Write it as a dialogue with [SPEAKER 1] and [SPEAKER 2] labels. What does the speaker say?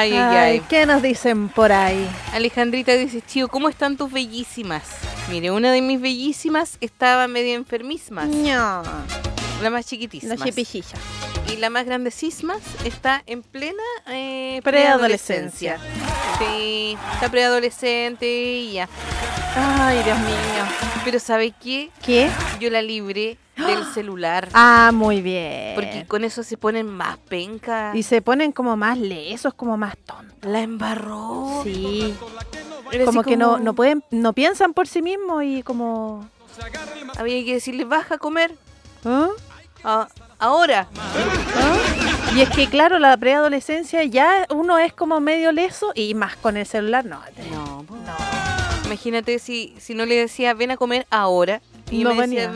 [SPEAKER 1] Ay, ay, ay.
[SPEAKER 2] ¿Qué nos dicen por ahí?
[SPEAKER 1] Alejandrita dice, Chío, ¿cómo están tus bellísimas? Mire, una de mis bellísimas estaba medio enfermismas.
[SPEAKER 2] No.
[SPEAKER 1] La más
[SPEAKER 2] La
[SPEAKER 1] chiquitísima.
[SPEAKER 2] chipichilla.
[SPEAKER 1] Y la más grandesísima está en plena
[SPEAKER 2] Preadolescencia.
[SPEAKER 1] Sí, está preadolescente y ya.
[SPEAKER 2] Ay, Dios mío.
[SPEAKER 1] Pero ¿sabe qué?
[SPEAKER 2] ¿Qué?
[SPEAKER 1] Yo la libré del celular.
[SPEAKER 2] Ah, muy bien.
[SPEAKER 1] Porque con eso se ponen más penca.
[SPEAKER 2] Y se ponen como más lesos, como más tontos.
[SPEAKER 1] La embarró.
[SPEAKER 2] Sí.
[SPEAKER 1] Era
[SPEAKER 2] Como
[SPEAKER 1] así
[SPEAKER 2] que no pueden, no piensan por sí mismos y como...
[SPEAKER 1] Había que decirle, baja a comer.
[SPEAKER 2] ¿Ah?
[SPEAKER 1] Ahora.
[SPEAKER 2] ¿Ah? Y es que claro, la preadolescencia ya uno es como medio leso y más con el celular, no.
[SPEAKER 1] No. Imagínate si no le decía, ven a comer ahora. Y yo
[SPEAKER 2] No
[SPEAKER 1] me decía,
[SPEAKER 2] venía.